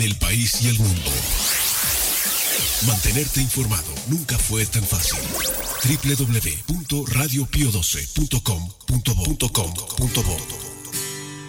del país y el mundo. Mantenerte informado nunca fue tan fácil. www.radiopio12.com.bo